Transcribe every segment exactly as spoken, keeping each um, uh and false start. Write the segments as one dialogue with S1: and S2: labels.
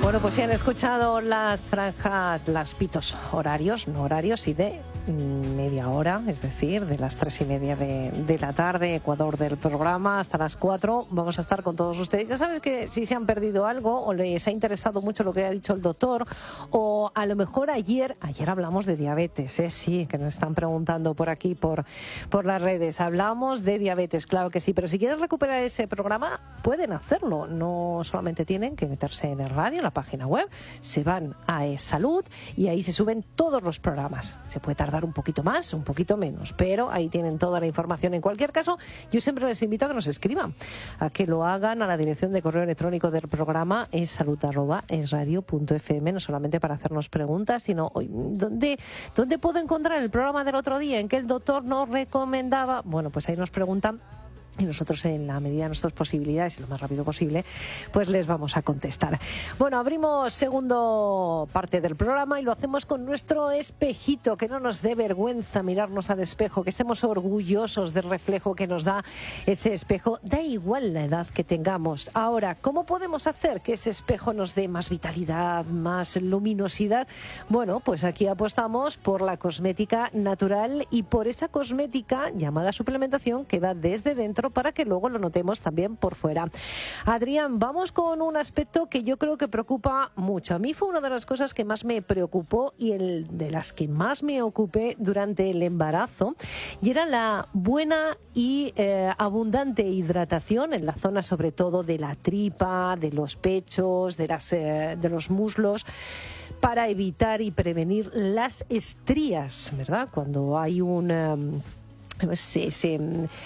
S1: Bueno, pues si han escuchado las franjas, los pitos horarios, no horarios, y de media hora, es decir, de las tres y media de, de la tarde, Ecuador del programa, hasta las cuatro, vamos a estar con todos ustedes. Ya sabes que si se han perdido algo o les ha interesado mucho lo que ha dicho el doctor, o a lo mejor ayer, ayer hablamos de diabetes, ¿eh? Sí, que nos están preguntando por aquí, por, por las redes, hablamos de diabetes, claro que sí, pero si quieren recuperar ese programa, pueden hacerlo, no solamente tienen que meterse en el radio, en la página web, se van a eSalud y ahí se suben todos los programas. Se puede tardar un poquito más, un poquito menos, pero ahí tienen toda la información. En cualquier caso, yo siempre les invito a que nos escriban, a que lo hagan a la dirección de correo electrónico del programa esalud arroba esradio punto f m, no solamente para hacernos preguntas, sino ¿dónde, dónde puedo encontrar el programa del otro día en que el doctor nos recomendaba? Bueno, pues ahí nos preguntan. Y nosotros, en la medida de nuestras posibilidades y lo más rápido posible, pues les vamos a contestar. Bueno, abrimos segundo parte del programa y lo hacemos con nuestro espejito, que no nos dé vergüenza mirarnos al espejo, que estemos orgullosos del reflejo que nos da ese espejo. Da igual la edad que tengamos. Ahora, ¿cómo podemos hacer que ese espejo nos dé más vitalidad, más luminosidad? Bueno, pues aquí apostamos por la cosmética natural y por esa cosmética llamada suplementación que va desde dentro para que luego lo notemos también por fuera. Adrián, vamos con un aspecto que yo creo que preocupa mucho. A mí fue una de las cosas que más me preocupó y el de las que más me ocupé durante el embarazo, y era la buena y eh, abundante hidratación en la zona sobre todo de la tripa, de los pechos, de, las, eh, de los muslos, para evitar y prevenir las estrías, ¿verdad? Cuando hay un... Um, se, se,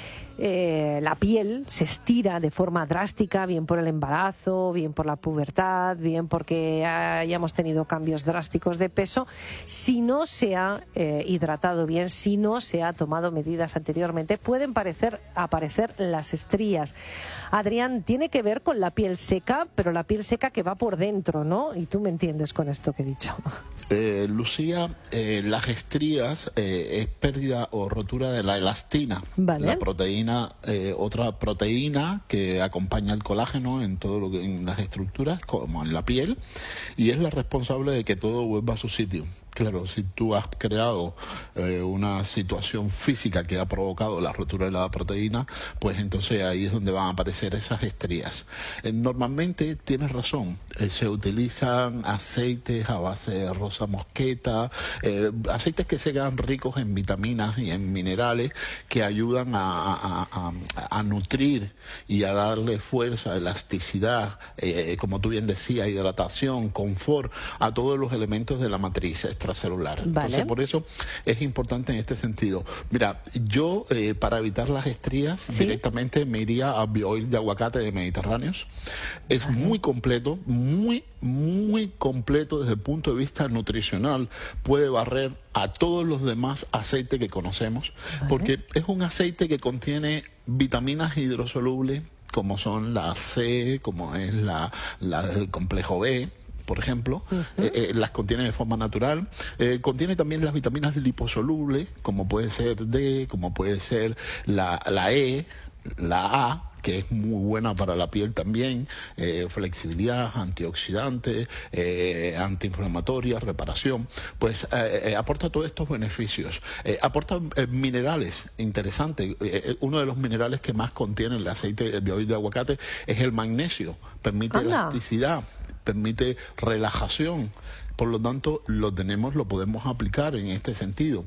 S1: Eh, la piel se estira de forma drástica, bien por el embarazo, bien por la pubertad, bien porque hayamos tenido cambios drásticos de peso. Si no se ha eh, hidratado bien, si no se ha tomado medidas anteriormente, pueden parecer, aparecer las estrías. Adrián, tiene que ver con la piel seca, pero la piel seca que va por dentro, ¿no? Y tú me entiendes con esto que he dicho.
S2: Eh, Lucía, eh, las estrías eh, es pérdida o rotura de la elastina,
S1: vale.
S2: La proteína, eh, otra proteína que acompaña el colágeno en todo lo que, en las estructuras, como en la piel, y es la responsable de que todo vuelva a su sitio. Claro, si tú has creado eh, una situación física que ha provocado la rotura de la proteína, pues entonces ahí es donde van a aparecer esas estrías. Eh, normalmente, tienes razón, eh, se utilizan aceites a base de rosa mosqueta, eh, aceites que se quedan ricos en vitaminas y en minerales que ayudan a, a, a, a nutrir y a darle fuerza, elasticidad, eh, como tú bien decías, hidratación, confort a todos los elementos de la matriz extracelular.
S1: Vale.
S2: Entonces, por eso es importante en este sentido. Mira, yo eh, para evitar las estrías, ¿sí?, directamente me iría a Bioil de aguacate de Mediterráneos. Es vale. muy completo, muy, muy completo desde el punto de vista nutricional. Puede barrer a todos los demás aceites que conocemos, vale. porque es un aceite que contiene vitaminas hidrosolubles, como son la C, como es la, la el complejo B, por ejemplo, uh-huh. eh, eh, las contiene de forma natural. Eh, contiene también las vitaminas liposolubles, como puede ser D, como puede ser la, la E, la A, que es muy buena para la piel también, eh, flexibilidad, antioxidante, eh, antiinflamatoria, reparación, pues eh, eh, aporta todos estos beneficios. Eh, aporta eh, minerales, interesante. Eh, uno de los minerales que más contiene el aceite de Bioil de aguacate es el magnesio, permite Anda. elasticidad, permite relajación. Por lo tanto, lo tenemos, lo podemos aplicar en este sentido.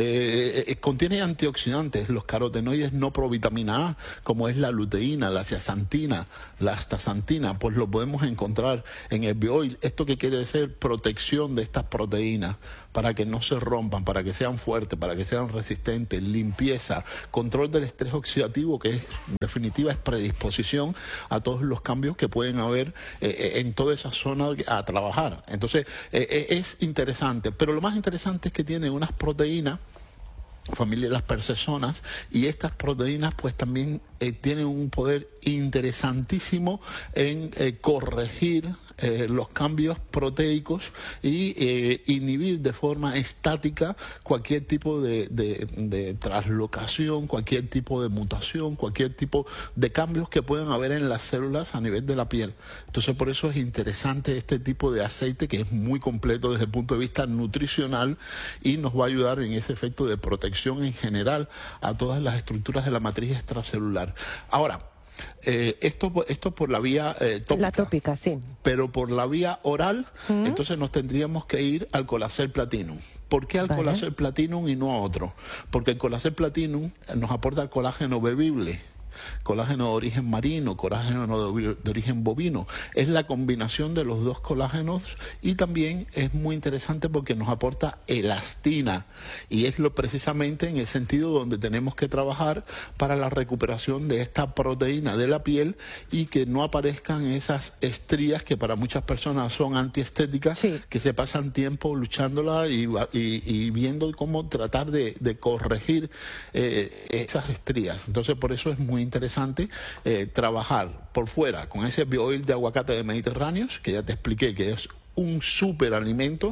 S2: Eh, eh, contiene antioxidantes, los carotenoides no provitamina A, como es la luteína, la zeaxantina, la astaxantina, pues lo podemos encontrar en el Bioil. ¿Esto qué quiere decir? Protección de estas proteínas para que no se rompan, para que sean fuertes, para que sean resistentes, limpieza, control del estrés oxidativo, que es, en definitiva es predisposición a todos los cambios que pueden haber eh, en toda esa zona a trabajar. Entonces, eh, es interesante, pero lo más interesante es que tiene unas proteínas, familia de las percesonas, y estas proteínas pues también eh, tienen un poder interesantísimo en eh, corregir eh, los cambios proteicos y eh, inhibir de forma estática cualquier tipo de, de, de traslocación, cualquier tipo de mutación, cualquier tipo de cambios que puedan haber en las células a nivel de la piel. Entonces, por eso es interesante este tipo de aceite, que es muy completo desde el punto de vista nutricional y nos va a ayudar en ese efecto de protección en general a todas las estructuras de la matriz extracelular. Ahora, Eh, esto, esto por la vía eh, tópica.
S1: La tópica, sí.
S2: Pero por la vía oral, ¿Mm? entonces nos tendríamos que ir al Colacel Platinum. ¿Por qué al vale. Colacel Platinum y no a otro? Porque el Colacel Platinum nos aporta el colágeno bebible, colágeno de origen marino, colágeno de, de origen bovino. Es la combinación de los dos colágenos y también es muy interesante porque nos aporta elastina y es lo precisamente en el sentido donde tenemos que trabajar para la recuperación de esta proteína de la piel y que no aparezcan esas estrías que para muchas personas son antiestéticas, sí. que se pasan tiempo luchándola y, y, y viendo cómo tratar de, de corregir eh, esas estrías. Entonces, por eso es muy interesante eh, trabajar por fuera con ese bioil de aguacate de Mediterráneos, que ya te expliqué que es un súper alimento,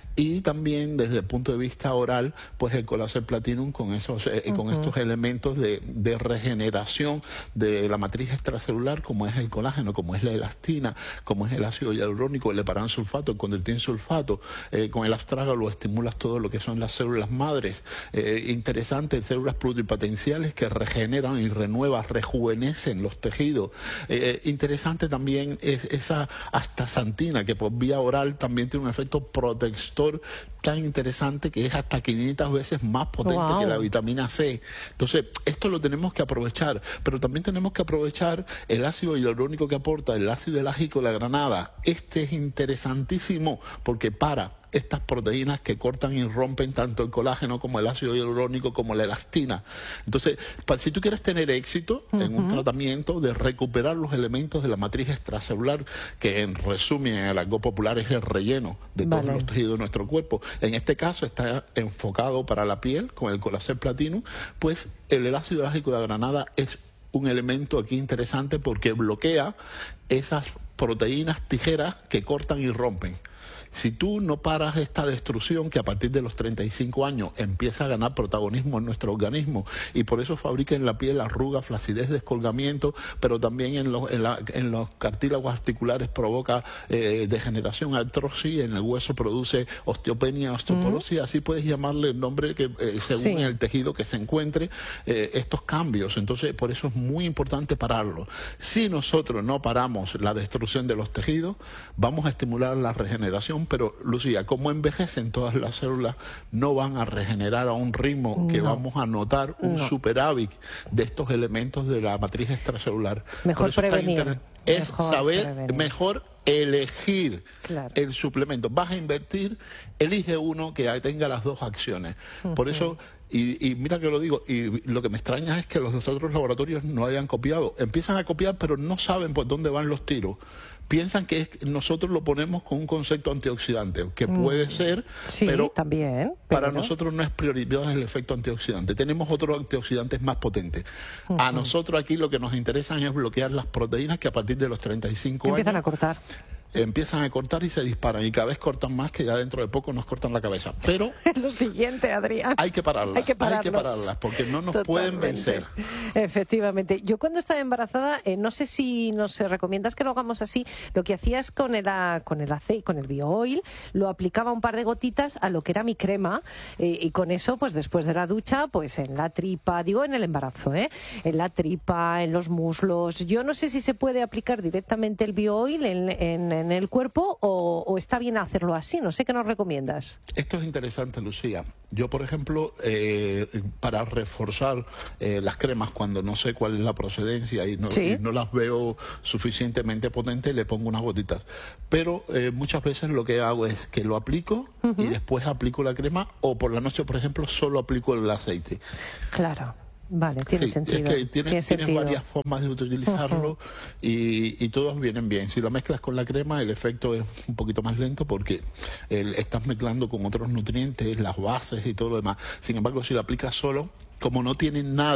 S2: y también desde el punto de vista oral, pues el Colacel Platinum con esos eh, uh-huh. con estos elementos de, de regeneración de la matriz extracelular, como es el colágeno, como es la elastina, como es el ácido hialurónico, el heparansulfato, el condroitin sulfato, eh, con el astrágalo estimulas todo lo que son las células madres, eh, interesantes, células pluripotenciales que regeneran y renuevan, rejuvenecen los tejidos. Eh, interesante también es esa astaxantina, que por vía oral también tiene un efecto protector tan interesante que es hasta quinientas veces más potente wow. que la vitamina C. Entonces, esto lo tenemos que aprovechar, pero también tenemos que aprovechar el ácido hialurónico que aporta el ácido elágico de la granada. Este es interesantísimo porque para estas proteínas que cortan y rompen tanto el colágeno como el ácido hialurónico como la elastina. Entonces, si tú quieres tener éxito uh-huh. en un tratamiento de recuperar los elementos de la matriz extracelular, que en resumen, en el argot popular es el relleno de todos vale. los tejidos de nuestro cuerpo, en este caso está enfocado para la piel con el Colacel Platinum, pues el ácido elágico de la granada es un elemento aquí interesante porque bloquea esas proteínas tijeras que cortan y rompen. Si tú no paras esta destrucción que a partir de los treinta y cinco años empieza a ganar protagonismo en nuestro organismo y por eso fabrica en la piel arrugas, flacidez, descolgamiento, pero también en los, en la, en los cartílagos articulares provoca eh, degeneración, artrosis, en el hueso produce osteopenia, osteoporosis, mm. así puedes llamarle el nombre que eh, según sí. el tejido que se encuentre eh, estos cambios. Entonces, por eso es muy importante pararlo. Si nosotros no paramos la destrucción de los tejidos, vamos a estimular la regeneración. Pero, Lucía, como envejecen todas las células, no van a regenerar a un ritmo que no. vamos a notar un no. superávit de estos elementos de la matriz extracelular.
S1: Mejor prevenir.
S2: Es
S1: mejor
S2: saber
S1: prevenir.
S2: mejor elegir
S1: claro.
S2: el suplemento. Vas a invertir, elige uno que tenga las dos acciones. Uh-huh. Por eso... Y, y mira que lo digo, y lo que me extraña es que los otros laboratorios no hayan copiado. Empiezan a copiar, pero no saben por dónde van los tiros. Piensan que es, nosotros lo ponemos con un concepto antioxidante, que puede ser,
S1: sí,
S2: pero
S1: también,
S2: para
S1: pero...
S2: nosotros no es prioridad el efecto antioxidante. Tenemos otros antioxidantes más potentes. Uh-huh. A nosotros aquí lo que nos interesa es bloquear las proteínas que a partir de los treinta y cinco años...
S1: Empiezan a cortar.
S2: Empiezan a cortar y se disparan, y cada vez cortan más, que ya dentro de poco nos cortan la cabeza. Pero
S1: es lo siguiente, Adrián.
S2: Hay que pararlas,
S1: hay que,
S2: hay que pararlas, porque no nos Totalmente. pueden vencer.
S1: Efectivamente. Yo cuando estaba embarazada, eh, no sé si nos recomiendas que lo hagamos así, lo que hacías con el, con el aceite, con el bio-oil, lo aplicaba un par de gotitas a lo que era mi crema, eh, y con eso, pues después de la ducha, pues en la tripa, digo en el embarazo, ¿eh? en la tripa, en los muslos. Yo no sé si se puede aplicar directamente el bio-oil en, en en el cuerpo o, o está bien hacerlo así. No sé qué nos recomiendas.
S2: Esto es interesante, Lucía. Yo, por ejemplo, eh, para reforzar eh, las cremas cuando no sé cuál es la procedencia y no, ¿Sí? y no las veo suficientemente potentes, le pongo unas gotitas. Pero eh, muchas veces lo que hago es que lo aplico uh-huh. y después aplico la crema, o por la noche, por ejemplo, solo aplico el aceite.
S1: Claro. Vale, tiene
S2: sí,
S1: sentido.
S2: Es que tienes,
S1: ¿Tiene
S2: tienes varias formas de utilizarlo uh-huh. y, y todos vienen bien. Si lo mezclas con la crema, el efecto es un poquito más lento porque el, estás mezclando con otros nutrientes, las bases y todo lo demás. Sin embargo, si lo aplicas solo, como no tiene nada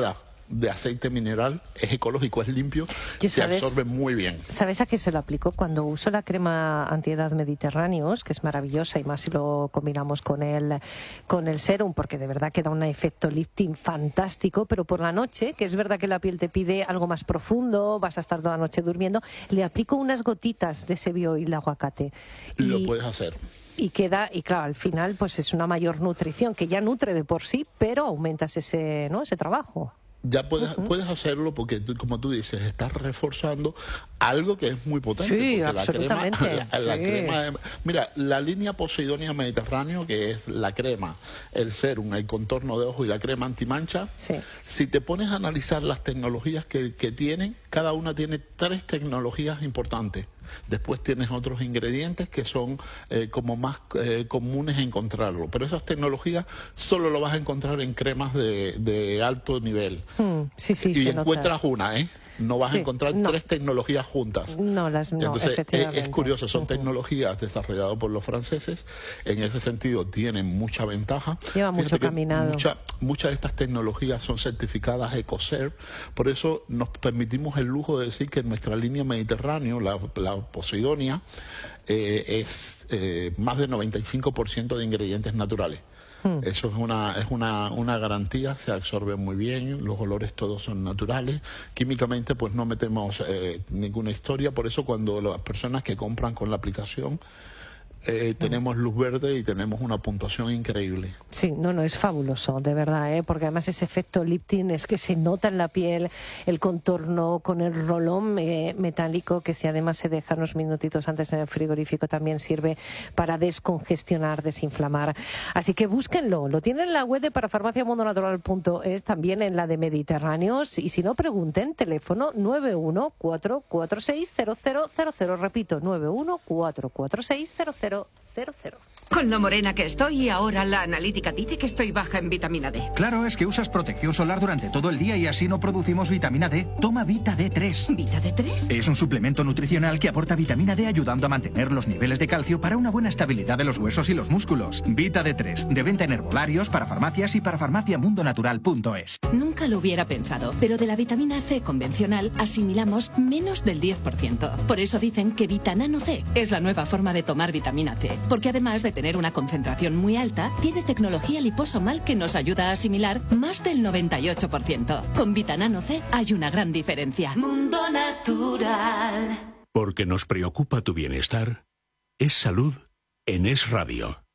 S2: de aceite mineral, es ecológico, es limpio,
S1: Yo,
S2: se
S1: ¿sabes?
S2: absorbe muy bien.
S1: ¿Sabes a qué se lo aplico? Cuando uso la crema antiedad Mediterráneos, que es maravillosa, y más si lo combinamos con el, con el serum, porque de verdad que da un efecto lifting fantástico, pero por la noche, que es verdad que la piel te pide algo más profundo, vas a estar toda la noche durmiendo, le aplico unas gotitas de ese bioil de aguacate.
S2: Lo
S1: Y...
S2: puedes hacer.
S1: Y queda, y claro, al final pues es una mayor nutrición, que ya nutre de por sí, pero aumentas ese, ¿no?, ese trabajo.
S2: Ya puedes,
S1: Uh-huh.
S2: puedes hacerlo porque, tú, como tú dices, estás reforzando algo que es muy potente.
S1: Sí,
S2: porque
S1: absolutamente.
S2: La crema, la, la
S1: Sí.
S2: crema de- mira, la línea Posidonia Mediterráneo, que es la crema, el serum, el contorno de ojo y la crema antimancha,
S1: Sí.
S2: si te pones a analizar las tecnologías que, que tienen, cada una tiene tres tecnologías importantes. Después tienes otros ingredientes que son eh, como más eh, comunes encontrarlo. Pero esas tecnologías solo lo vas a encontrar en cremas de, de alto nivel.
S1: Hmm, sí, sí,
S2: y
S1: se
S2: encuentras
S1: nota.
S2: una, ¿eh? No vas
S1: Sí,
S2: a encontrar
S1: no.
S2: tres tecnologías juntas.
S1: No, las no,
S2: Entonces, es,
S1: efectivamente.
S2: es curioso, son
S1: Uh-huh.
S2: tecnologías desarrolladas por los franceses. En ese sentido, tienen mucha ventaja.
S1: Lleva
S2: Fíjate
S1: mucho
S2: que
S1: caminado.
S2: Mucha, muchas de estas tecnologías son certificadas EcoCert. Por eso nos permitimos el lujo de decir que nuestra línea Mediterráneo, la, la Posidonia, eh, es eh, más del noventa y cinco por ciento de ingredientes naturales. Eso es una es una, una garantía, se absorbe muy bien, los olores todos son naturales. Químicamente pues no metemos eh, ninguna historia, por eso cuando las personas que compran con la aplicación eh, tenemos luz verde y tenemos una puntuación increíble.
S1: Sí, no, no, es fabuloso, de verdad, ¿eh? Porque además ese efecto lifting es que se nota en la piel, el contorno con el rolón eh, metálico, que si además se deja unos minutitos antes en el frigorífico también sirve para descongestionar, desinflamar. Así que búsquenlo, lo tienen en la web de parafarmaciamundonatural punto es, también en la de Mediterráneos, y si no pregunten, teléfono nueve uno cuatro cuatro seis cero cero cero cero, repito, nueve uno cuatro cuatro seis cero cero cero cero.
S3: Con lo morena que estoy y ahora la analítica dice que estoy baja en vitamina D.
S4: Claro, es que usas protección solar durante todo el día y así no producimos vitamina D. Toma Vita D tres.
S3: ¿Vita D tres?
S4: Es un suplemento nutricional que aporta vitamina D ayudando a mantener los niveles de calcio para una buena estabilidad de los huesos y los músculos. Vita D tres, de venta en herbolarios, para farmacias y para farmaciamundonatural punto es.
S5: Nunca lo hubiera pensado, pero de la vitamina C convencional asimilamos menos del diez por ciento. Por eso dicen que Vitanano C es la nueva forma de tomar vitamina C, porque además de tener una concentración muy alta, tiene tecnología liposomal que nos ayuda a asimilar más del noventa y ocho por ciento. Con Vitanano C hay una gran diferencia.
S6: Mundo Natural.
S7: Porque nos preocupa tu bienestar, es salud en Es Radio.